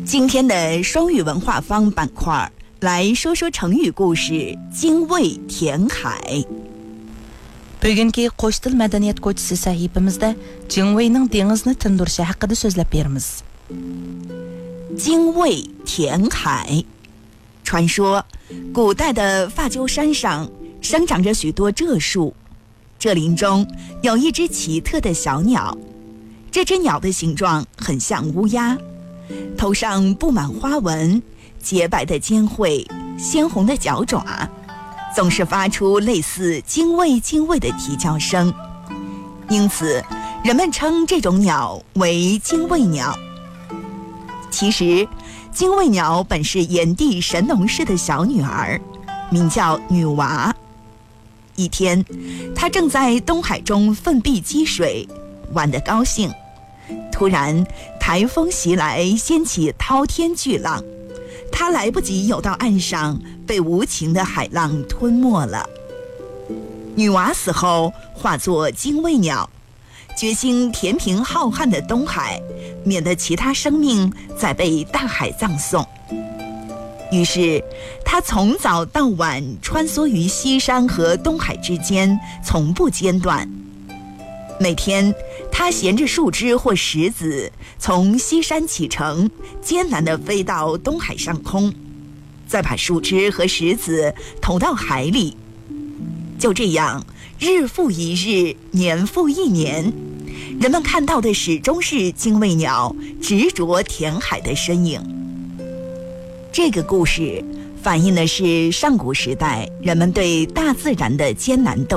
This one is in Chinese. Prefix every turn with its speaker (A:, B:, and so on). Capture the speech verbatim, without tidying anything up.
A: 今天的双语文化坊板块，来说说成语故事精卫填海。
B: Bugungi qo'sh til madaniyat ko'chisi sahifamizda Jingweyning dengizni tindirishi haqida so'zlab beramiz.
A: 精卫填海。传说古代的发鸠山上生长着许多柘树，这林中有一只奇特的小鸟，这只鸟的形状很像乌鸦，头上布满花纹，洁白的尖喙，鲜红的脚爪，总是发出类似精卫精卫的啼叫声，因此人们称这种鸟为精卫鸟。其实精卫鸟本是炎帝神农氏的小女儿，名叫女娃。一天，她正在东海中奋臂击水，玩得高兴，突然台风袭来，掀起滔天巨浪，她来不及游到岸上，被无情的海浪吞没了。女娃死后化作精卫鸟，决心填平浩瀚的东海，免得其他生命再被大海葬送。于是他从早到晚穿梭于西山和东海之间，从不间断。每天他衔着树枝或石子，从西山启程，艰难地飞到东海上空，再把树枝和石子投到海里。就这样，日复一日，年复一年，人们看到的始终是精卫鸟执着填海的身影。这个故事反映的是上古时代人们对大自然的艰难斗